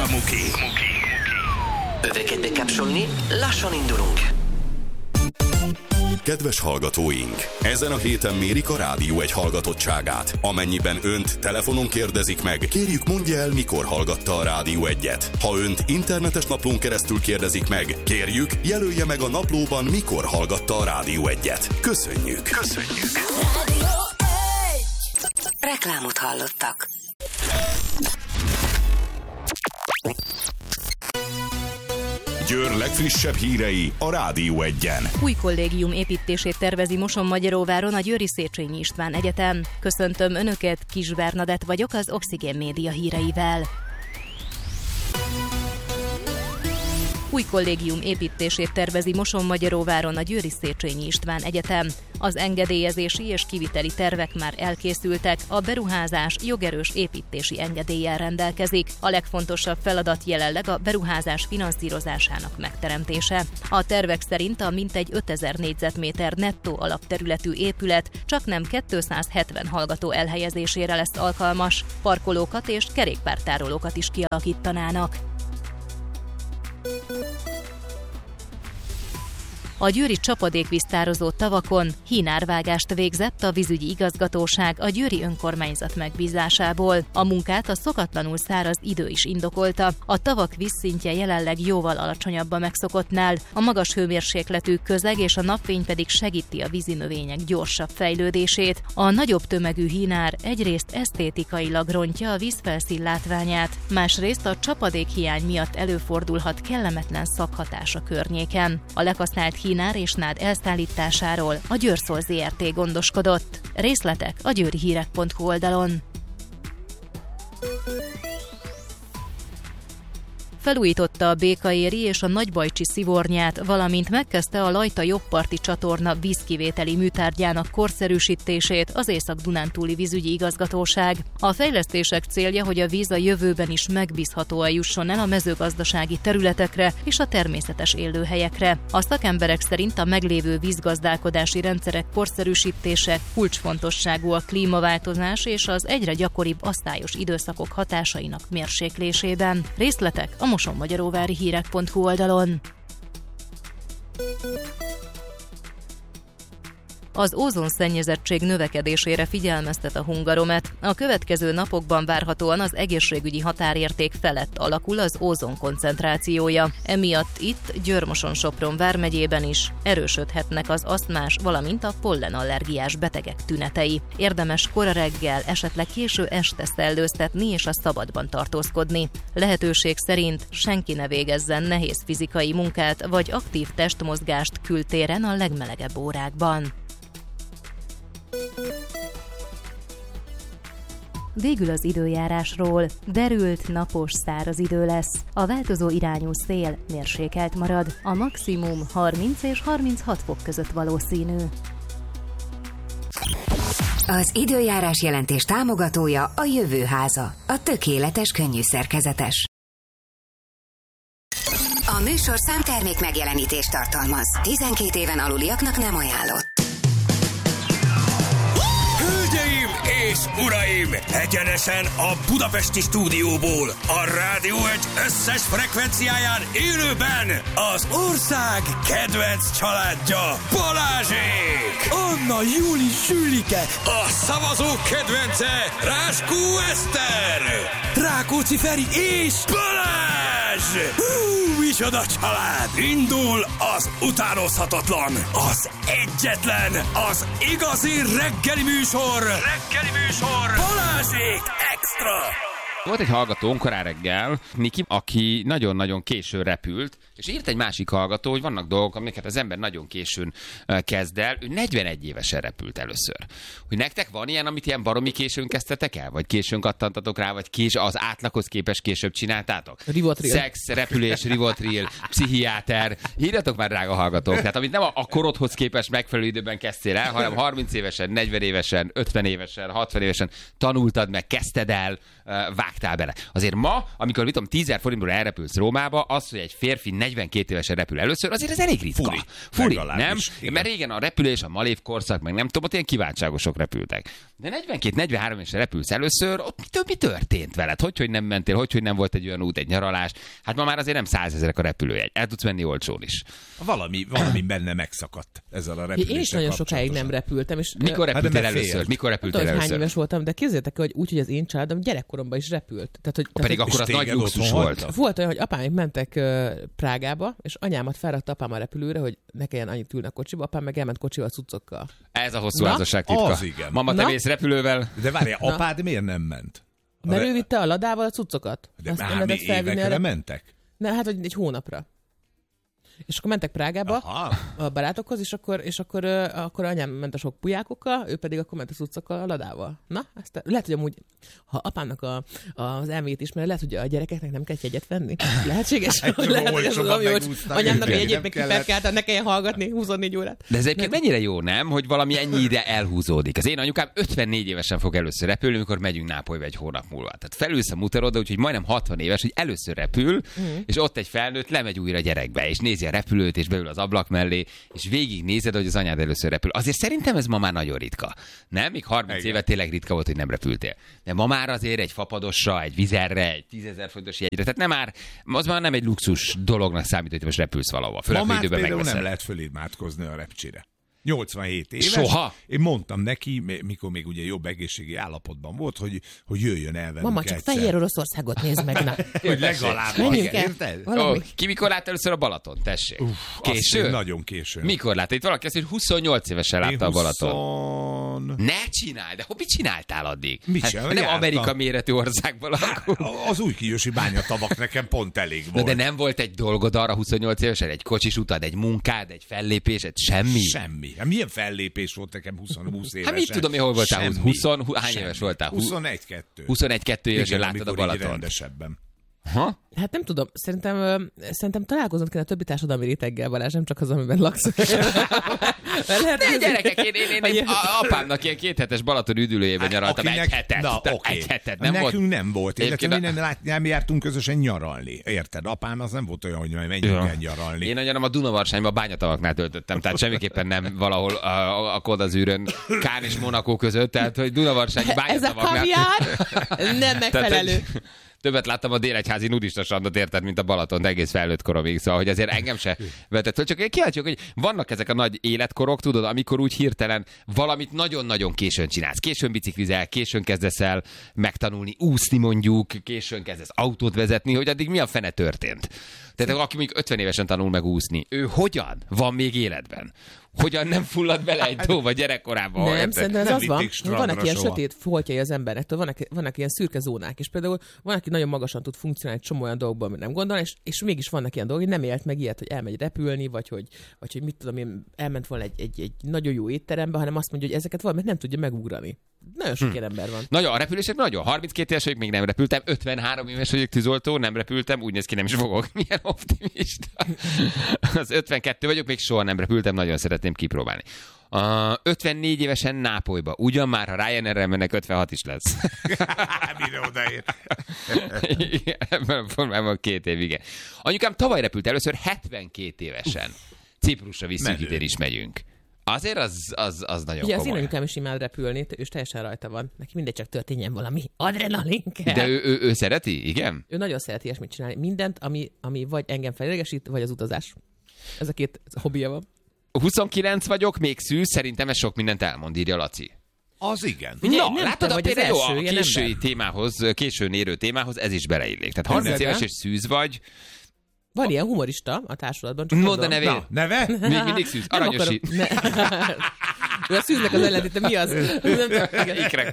Muki. Öveket bekapcsolni, lassan indulunk. Kedves hallgatóink! Ezen a héten mérik a Rádió Egy hallgatottságát. Amennyiben önt telefonon kérdezik meg, kérjük mondja el, mikor hallgatta a Rádió Egyet. Ha önt internetes naplón keresztül kérdezik meg, kérjük jelölje meg a naplóban, mikor hallgatta a Rádió Egyet. Köszönjük! Rádió Egy! Reklámot hallottak. Győr legfrissebb hírei a Rádió Egyen. Új kollégium építését tervezi Mosonmagyaróváron a Győri Széchenyi István Egyetem. Köszöntöm Önöket, Kis Bernadett vagyok az Oxigén Média híreivel. Új kollégium építését tervezi Mosonmagyaróváron a Győri Széchenyi István Egyetem. Az engedélyezési és kiviteli tervek már elkészültek, a beruházás jogerős építési engedéllyel rendelkezik. A legfontosabb feladat jelenleg a beruházás finanszírozásának megteremtése. A tervek szerint a mintegy 5000 négyzetméter nettó alapterületű épület csaknem 270 hallgató elhelyezésére lesz alkalmas, parkolókat és kerékpártárolókat is kialakítanának. A győri csapadékvíztározó tavakon hínárvágást végzett a vízügyi igazgatóság a győri önkormányzat megbízásából. A munkát a szokatlanul száraz idő is indokolta. A tavak vízszintje jelenleg jóval alacsonyabb a megszokottnál, a magas hőmérsékletű közeg és a napfény pedig segíti a vízinövények gyorsabb fejlődését. A nagyobb tömegű hínár egyrészt esztétikailag rontja a vízfelszín látványát, másrészt a csapadékhiány miatt előfordulhat kellemetlen szaghatás a környéken. A lekasznált hínár és nád elszállításáról a Győrszol Zrt. Gondoskodott. Részletek a győrihírek.hu oldalon. Felújította a Békaéri és a Nagybajcsi szivornyát, valamint megkezdte a Lajta jobbparti csatorna vízkivételi műtárgyának korszerűsítését az Észak-Dunántúli vízügyi igazgatóság. A fejlesztések célja, hogy a víz a jövőben is megbízhatóan jusson el a mezőgazdasági területekre és a természetes élőhelyekre. A szakemberek szerint a meglévő vízgazdálkodási rendszerek korszerűsítése kulcsfontosságú a klímaváltozás és az egyre gyakoribb asztályos időszakok hatásainak mérséklésében. Részletek a mosonmagyaróvári hírek.hu oldalon. Az ózonszennyezettség növekedésére figyelmeztet a Hungaromet. A következő napokban várhatóan az egészségügyi határérték felett alakul az ózon koncentrációja. Emiatt itt Győr-Moson-Sopron vármegyében is erősödhetnek az asztmás, valamint a pollenallergiás betegek tünetei. Érdemes kora reggel, esetleg késő este szellőztetni és a szabadban tartózkodni. Lehetőség szerint senki ne végezzen nehéz fizikai munkát vagy aktív testmozgást kültéren a legmelegebb órákban. Végül az időjárásról. Derült, napos, száraz idő lesz. A változó irányú szél mérsékelt marad. A maximum 30 és 36 fok között valószínű. Az időjárás jelentés támogatója a Jövőháza, a tökéletes könnyűszerkezetes. A műsorszám termék megjelenítést tartalmaz. 12 éven aluliaknak nem ajánlott. Hölgyeim és uraim! Egyenesen a budapesti stúdióból, a Rádió Egy összes frekvenciáján élőben az ország kedvenc családja, Balázsék! Anna, Júli, Sülike! A szavazók kedvence, Ráskó Eszter! Rákóczi Feri és Balázs! Micsoda család! Indul az utánozhatatlan, az egyetlen, az igazi reggeli műsor! Balázsék Extra! Volt egy hallgatónk korán reggel, Niki, aki nagyon-nagyon későn repült, és írt egy másik hallgató, hogy vannak dolgok, amiket az ember nagyon későn kezd el. Ő 41 évesen repült először. Hogy nektek van ilyen, amit ilyen baromi későn kezdtetek el? Vagy későn kattantatok rá, vagy az átlaghoz képest később csináltátok? Rivotril. Szex, repülés, rivotril, pszichiáter. Írjatok már, drága hallgatók. Tehát amit nem a korodhoz képest megfelelő időben kezdtél el, hanem 30 évesen, 40 évesen, 50 évesen, 60 évesen tanultad meg, kezdted el, vágtál vágtál bele. Azért ma, amikor mit tudom, 10 forintból elrepülsz Rómába, az, hogy egy férfi 42 évesen repül először, azért ez elég ritka. Furi, nem? Igen. Mert régen a repülés, a malév korszak, meg nem tudom, ott ilyen kiváltságosok repültek. De 42-43 évesen repülsz először, ott mi történt veled? Hogy nem mentél, hogy nem volt egy olyan út, egy nyaralás? Hát ma már azért nem 100 000 a repülőjegy. El tudsz menni olcsón is. Valami benne megszakadt ezzel a repüléssel. Én is nagyon sokáig nem repültem. És mikor repültél először? Hány éves voltam, de képzeljétek, hogy úgy, hogy az én családom gyerekkoromban is repült. Pedig akkor az nagy luxus volt. Volt olyan, hogy apámék mentek Prágába, és anyámat felrakta apám a repülőre, hogy ne kelljen annyit ülni a kocsiba, apám meg elment kocsival a cuccokkal. Ez a hosszú házasság titka. Mama, te mész repülővel. De várjál, apád miért nem ment? Mert ő vitte a ladával a cuccokat. De már évekre mentek? Ne, hát egy hónapra. És akkor mentek Prágába a barátokhoz, és akkor anyám ment a sok pulyákokkal, ő pedig akkor ment a cuccokkal a ladával. Na, lehet, hogy amúgy, ha apámnak az elmét ismer, lehet, hogy a gyerekeknek nem kell jegyet venni. Lehetséges? Lehet, hogy anyámnak a jegyét meg kiperkálta, ne kelljen hallgatni 24 órát. De ez egyébként mennyire jó, nem? Hogy valami ennyi ide elhúzódik. Az én anyukám 54 évesen fog először repülni, amikor megyünk Nápolyba egy hónap múlva. Tehát felülsz a muterodra, úgyhogy majdnem 60 éves, hogy először repül, és ott egy felnőtt lemegy újra gyerekbe, és nézi a repülőt, és beül az ablak mellé, és végignézed, hogy az anyád először repül. Azért szerintem ez ma már nagyon ritka. Nem? Még 30 éve tényleg ritka volt, hogy nem repültél. De ma már azért egy fapadosra, egy vizerre, egy 10 000 forintos jegyre. Tehát nem már, az már nem egy luxus dolognak számít, hogy most repülsz valahova. Ma már például nem lehet fölidmátkozni a repcsire. 87 éves. Soha? Én mondtam neki, mikor még ugye jobb egészségi állapotban volt, hogy jöjjön el velünk. Mama, csak Fehér Oroszországot nézd meg. Na. Hogy legalább. Menjünk el. Ki mikor látta először a Balaton? Tessék. Késő? Nagyon késő. Mikor látta? Itt valaki azt, hogy 28 évesen látta a Balaton. Ne csinálj, de mit csináltál addig? Nem Amerika méretű országban lakunk. Az Újkijósi bányatavak nekem pont elég volt. De nem volt egy dolgod arra 28 évesen? Egy kocsis utad, egy munkád, egy fellépésed? Semmi? Semmi. Hát milyen fellépés volt nekem 20 évesen? Hát mit tudom, hol voltál? 20, hány éves voltál? 21-2. 21-2 évesen láttad a Balaton. Rendesebben. Ha? Hát nem tudom, szerintem találkoznod kell a többi társadalmi réteggel, Balázs, nem csak az, amiben laksz. De gyerekek, én apámnak ilyen 2 hetes Balaton üdülőjében nyaraltam, egy hetet. Egy hetet, nem nekünk volt? Nem volt, illetve nem jártunk közösen nyaralni. Érted? Apám az nem volt olyan, hogy menjünk el nyaralni. Én nagyon a Dunavarságban a Bányatavaknál töltöttem, tehát semmiképpen nem valahol a Kodazűrön, Kán és Monaco között, tehát hogy Dunavarsági Bányatavaknál. Ez a kaviár nem megfelelő. Többet láttam a délegyházi nudista strandot, érted, mint a Balaton, de egész felnőtt koromig, szóval, hogy azért engem se vetett föl. Csak én kíváncsi vagyok, hogy vannak ezek a nagy életkorok, tudod, amikor úgy hirtelen valamit nagyon-nagyon későn csinálsz. Későn biciklizel, későn kezdesz el megtanulni úszni mondjuk, későn kezdesz autót vezetni, hogy addig mi a fene történt. Tehát aki mondjuk 50 évesen tanul meg úszni, ő hogyan van még életben? Hogyan nem fullad bele egy tóba gyerekkorában? Nem, szerintem ez az van, hogy vannak ilyen sötét foltjai az emberektől, vannak ilyen szürke zónák, és például van, aki nagyon magasan tud funkcionálni egy csomó olyan dolgokban, amit nem gondol, és mégis vannak ilyen dolgok, hogy nem élt meg ilyet, hogy elmegy repülni, vagy hogy mit tudom én, elment volna egy nagyon jó étterembe, hanem azt mondja, hogy ezeket valamit nem tudja megugrani. Nagyon sok ilyen ember van. Nagyon, a repülések nagyon. 32 éves vagyok, még nem repültem, 53 éves vagyok, tűzoltó, nem repültem, úgy néz ki, nem is fogok. Milyen optimista. Az 52 vagyok, még soha nem repültem, nagyon szeretném kipróbálni. 54 évesen Nápolyba. Ugyan már, ha Ryanair-rel mennek, 56 is lesz. Mire odaér? Ebben a formában 2 év, igen. Anyukám tavaly repült először 72 évesen. Ciprusra visszük, idén is megyünk. Azért az nagyon ugye, komoly. Az én anyukám is imád repülni, ő teljesen rajta van. Neki mindegy, csak történjen valami. Adrenalin kell. De ő szereti, igen? Ő nagyon szereti ilyesmit csinálni. Mindent, ami vagy engem felidegesít, vagy az utazás. Ez a 2 hobbija van. 29 vagyok, még szűz, szerintem ez sok mindent elmond, írja Laci. Az igen. Na, látod, például jó, a késői témához, későn érő témához ez is beleillik. Tehát 30 éves és szűz vagy. Van ilyen humorista a társulatban. Mondd a nevét. Neve? Még mindig szűz. Aranyosi. Ő a szűznek az ellentéte, mi az? Ikrek.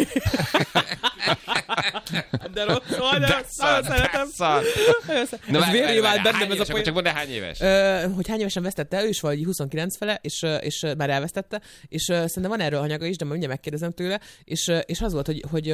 De rossz vagy, de szeretem. Ez vérjé vált bennem ez a poén. Csak mondd, hány éves? Hogy hány évesen vesztette, ő is vagy 29 fele, és már elvesztette, és szerintem van erről anyaga is, de majd mindjárt megkérdezem tőle, és az volt,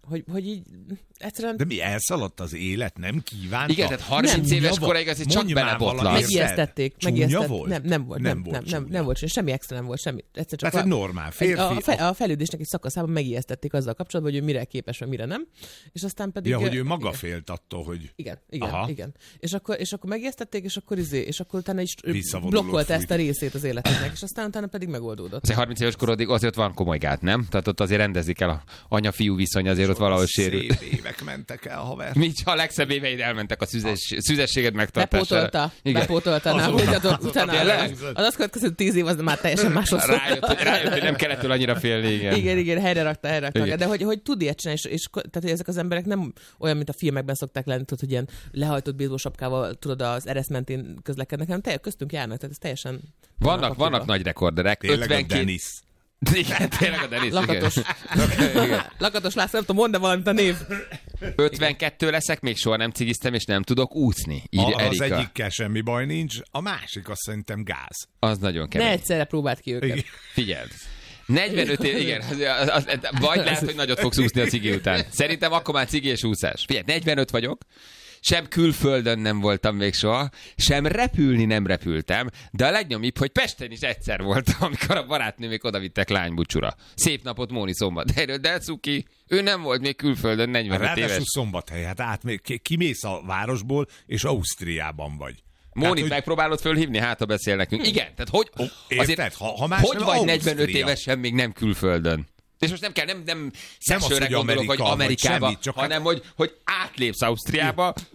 hogy így egyszerűen... De mi, elszaladt az élet, nem kívánta? Igen, tehát 30 éves koráig azért csak belebotlasz. Megijesztették. Volt? Nem volt, semmi extra nem volt, semmi. Egyszer csak tehát egy normál férfi. A fejlődésnek egy szakaszában megijesztették azzal kapcsolatban, hogy ő mire képes, vagy mire nem. És aztán pedig... Ja, hogy ő maga félt attól, hogy... Igen. És akkor megijesztették, és akkor utána is blokkolta ezt a részét az életének, és aztán utána pedig megoldódott. Azért 30 éves korodig azért van komoly gát, nem? Tehát ott azért rendezik el a anya-fiú viszony, azért ott valahogy sérül. Szép évek mentek el, haver. Mit, a legszebb éveid elmentek a szüzességed megtartására. Bepótolta. Az azt következő 10 év az már teljesen másodszor. Rájött, hogy nem kellett annyira félni, Igen, helyre rakta. De hogy tud ilyet csinálni, és tehát, hogy ezek az emberek nem olyan, mint a filmekben szokták lenni, tudod, hogy ilyen lehajtott bízósapkával, tudod, az eresz mentén közlekednek, hanem köztünk járnak, tehát ez teljesen... Vannak nagy rekorderek. Tényleg 52... a Dennis. Igen, tényleg a Dennis. Lakatos László, nem tudom, mondd valamit a név. 52 leszek, még soha nem cigiztem, és nem tudok úszni. Az egyikkel semmi baj nincs, a másik azt szerintem gáz. Az nagyon kemény. Ne egyszerre próbáld ki őket. Figyeld. 45 év, igen, vagy lehet, hogy nagyot fogsz úszni a cigi után. Szerintem akkor már cigi és úszás. Figyelj, 45 vagyok, sem külföldön nem voltam még soha, sem repülni nem repültem, de a legnyomíbb, hogy Pesten is egyszer voltam, amikor a barátnőmék odavittek lánybúcsúra. Szép napot, Móni Szombathelyről, de cuki, ő nem volt még külföldön 45 éves. Ráadásul Szombathely, hát kimész a városból, és Ausztriában vagy. Mónit hogy... megpróbálod fölhívni, hát ha beszél nekünk. Igen, tehát hogy, érted, ha más hogy vagy 45 évesen még nem külföldön? És most nem kell, nem szexőre gondolok, hogy Amerikába, hanem hogy átlépsz Ausztriába,